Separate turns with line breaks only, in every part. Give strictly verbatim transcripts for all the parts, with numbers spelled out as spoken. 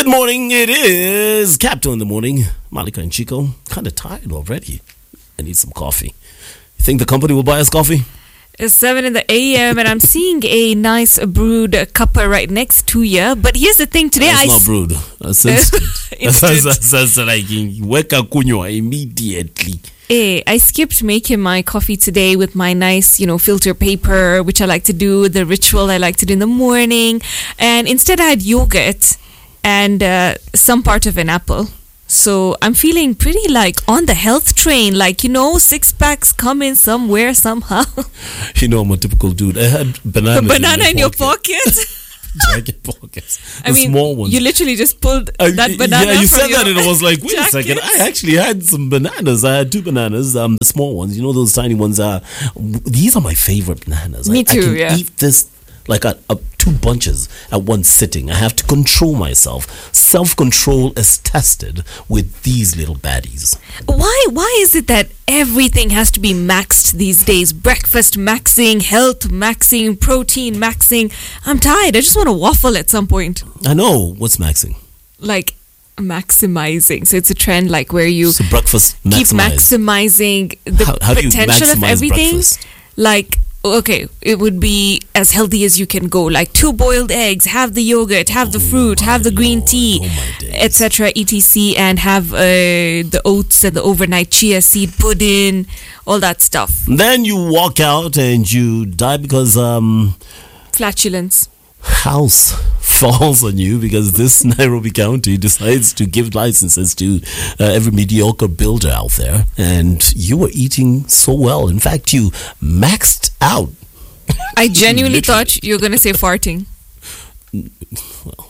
Good morning. It is Captain in the morning. Malika and Chico. Kind of tired already. I need some coffee. You think the company will buy us coffee?
It's seven in the a m and I'm seeing a nice brewed cuppa right next to you. But here's the thing today.
It's
I
not
s-
brewed. That's instant.
Instant.
That's, that's like weka kunywa immediately.
Hey, I skipped making my coffee today with my nice, you know, filter paper, which I like to do, the ritual I like to do in the morning. And instead I had yogurt and uh, some part of an apple. So I'm feeling pretty like on the health train, like, you know, six packs coming somewhere somehow.
You know, I'm a typical dude. I had banana.
A banana in,
in
your
pocket.
pocket.
Jacket pockets. The
I mean,
small ones.
you literally just pulled
I-
that banana.
Yeah, you
from
said
your
that and I was like, wait
jacket.
a second. I actually had some bananas. I had two bananas, um, the small ones. You know those tiny ones? Uh, w- these are my favorite bananas.
Me
I,
too,
I can
yeah.
eat this like a, a, two bunches at one sitting. I have to control myself. Self-control is tested with these little baddies.
Why why is it that everything has to be maxed these days? Breakfast maxing, health maxing, protein maxing. I'm tired. I just want to waffle at some point.
I know. What's maxing?
Like maximizing. So it's a trend like where you
So breakfast
keep
maximize.
maximizing the
How- how do you
potential of
maximize
everything.
breakfast?
Like, okay, it would be as healthy as you can go. Like two boiled eggs, have the yogurt, have the fruit, have the green
Lord,
tea,
oh my days.
et cetera, et cetera, and have uh, the oats and the overnight chia seed pudding, all that stuff.
Then you walk out and you die because um
Flatulence.
house falls on you because this Nairobi County decides to give licenses to uh, every mediocre builder out there, and you were eating so well. In fact, you maxed out.
I genuinely
Literally.
thought you were going to say farting.
Well,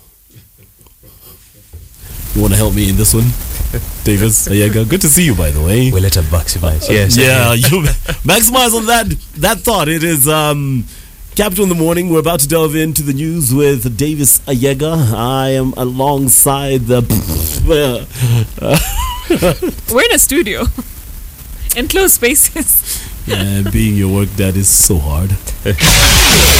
you want to help me in this one, Davis? Ayega, good to see you, by the way.
We'll let a maximize. Yes.
Yeah, you maximize on that that thought. It is um, Capital in the Morning. We're about to delve into the news with Davis Ayega. I am alongside the.
We're in a studio. Enclosed spaces.
Yeah, being your work dad is so hard.